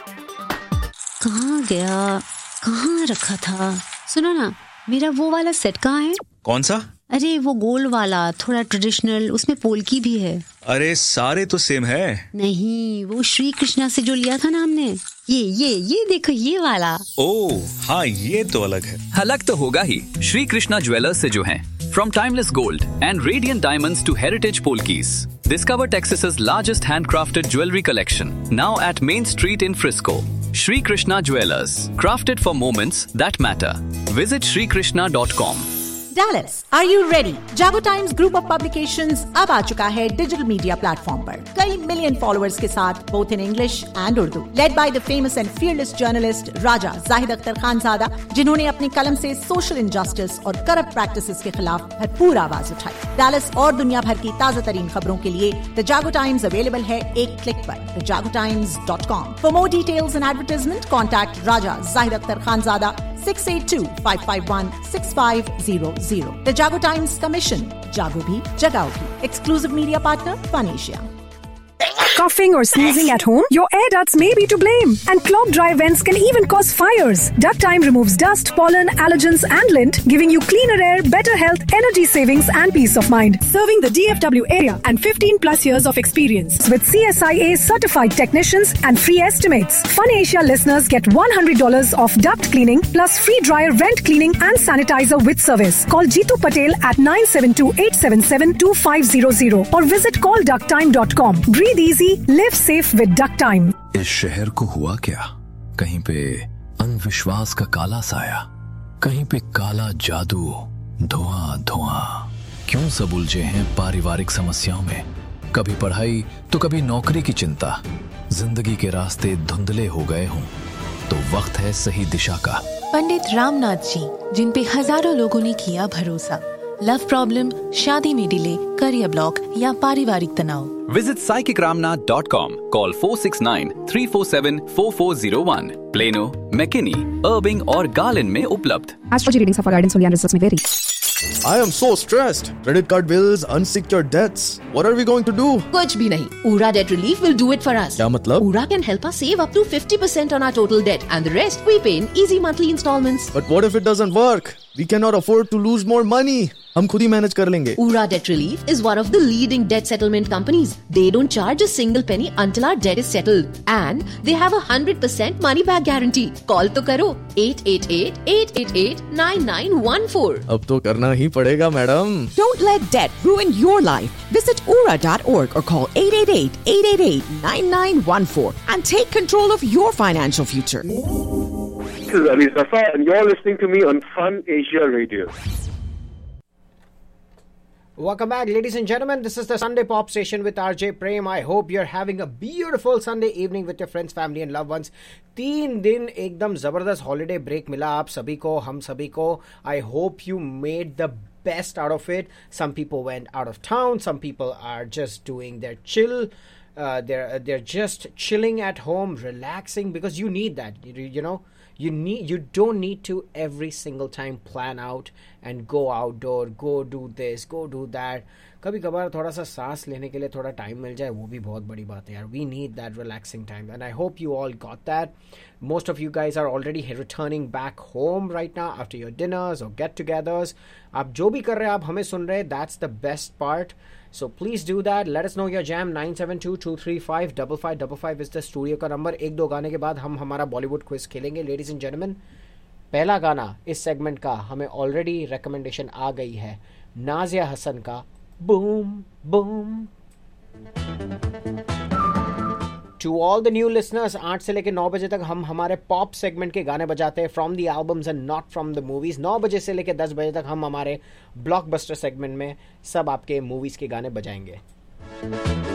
कहाँ गया, कहाँ रखा था? सुनो ना, मेरा वो वाला सेट कहाँ है? कौन सा? अरे वो गोल वाला, थोड़ा ट्रेडिशनल, उसमें पोल्की भी है। अरे सारे तो सेम है। नहीं, वो श्री कृष्णा से जो लिया था ना हमने, ये देखो, ये वाला। ओह हाँ, ये तो अलग है। अलग तो होगा ही, श्री कृष्णा ज्वेलर्स से जो हैं। From timeless gold and radiant diamonds to heritage polkis, discover Texas's largest handcrafted jewelry collection, now at Main Street in Frisco. Shri Krishna Jewelers, crafted for moments that matter. Visit shrikrishna.com. Dallas, are you ready? Jago Times Group of Publications अब आ चुका है digital media platform पर कई million followers के साथ, both in English and Urdu. Led by the famous and fearless journalist राजा जाहिद अख्तर खानजादा, जिन्होंने अपनी कलम से सोशल इनजस्टिस और करप्ट प्रैक्टिसेस के खिलाफ भरपूर आवाज उठाई। डैलस और दुनिया भर की ताजा तरीन खबरों के लिए द जागो टाइम्स अवेलेबल है एक क्लिक पर, thejagotimes.com. For more details and advertisement, contact Raja Zahid Akhtar Khanzada 682-551-6500. The Jago Times Commission. Jago bhi, jagao bhi. Exclusive media partner, Fun Asia. Coughing or sneezing at home? Your air ducts may be to blame. And clogged dry vents can even cause fires. Duct Time removes dust, pollen, allergens and lint, giving you cleaner air, better health, energy savings and peace of mind. Serving the DFW area and 15 plus years of experience. With CSIA certified technicians and free estimates. Fun Asia listeners get $100 off duct cleaning plus free dryer vent cleaning and sanitizer with service. Call Jeetu Patel at 972-877-2500 or visit callducttime.com. Breathe easy. Live safe with Duck Time. इस शहर को हुआ क्या? कहीं पे अंधविश्वास का काला साया, कहीं पे काला जादू, धुआं। क्यों सब उलझे हैं पारिवारिक समस्याओं में? कभी पढ़ाई तो कभी नौकरी की चिंता। जिंदगी के रास्ते धुंधले हो गए हों तो वक्त है सही दिशा का। पंडित रामनाथ जी, जिन पे हजारों लोगों ने किया भरोसा। लव प्रॉब्लम, शादी में डिले, करियर ब्लॉक या पारिवारिक तनाव। Visit psychicramnath.com. Call 469-347-4401. Plano, McKinney, Irving और Garland में उपलब्ध। Astrology readings for guidance only and results may vary. I am so stressed. Credit card bills, unsecured debts. What are we going to do? कुछ भी नहीं. Ura Debt Relief will do it for us. क्या मतलब? Ura can help us save up to 50% on our total debt and the rest we pay in easy monthly installments. But what if it doesn't work? We cannot afford to lose more money. हम खुद ही manage कर लेंगे। Ura Debt Relief is one of the leading debt settlement companies. They don't charge a single penny until our debt is settled. And they have 100% money back guarantee. Call तो करो 888-888-9914. अब तो करना ही पड़ेगा madam. Don't let debt ruin your life. Visit ura.org or call 888-888-9914 and take control of your financial future. This is Ali Zafar and you're listening to me on Fun Asia Radio. Welcome back, ladies and gentlemen. This is the Sunday Pop Station with RJ Prem. I hope you're having a beautiful Sunday evening with your friends, family and loved ones. 3 दिन एकदम जबरदस्त holiday break मिला आप सभी को, हम सभी को. I hope you made the best out of it. Some people went out of town. Some people are just doing their chill. They're just chilling at home, relaxing, because you need that. You know. You don't need to every single time plan out and go outdoor, go do this, go do that. कभी कभार थोड़ा सा सांस लेने के लिए थोड़ा time मिल जाए, वो भी बहुत बड़ी बात है यार. We need that relaxing time and I hope you all got that. Most of you guys are already returning back home right now after your dinners or get-togethers. आप जो भी कर रहे हैं, आप हमें सुन रहे हैं, that's the best part. So please do that. Let us know your jam. 972-235-5555 is the studio का नंबर. 1-2 गाने के बाद हम हमारा बॉलीवुड क्विज खेलेंगे. लेडीज एंड जेंटलमैन, पहला गाना इस सेगमेंट का हमें ऑलरेडी रिकमेंडेशन आ गई है, नाजिया हसन का boom boom. To all the new listeners, 8 से लेकर 9 बजे तक हम हमारे पॉप सेगमेंट के गाने बजाते हैं from the albums and not from the movies. 9 बजे से लेकर 10 बजे तक हम हमारे ब्लॉकबस्टर सेगमेंट में सब आपके मूवीज के गाने बजाएंगे.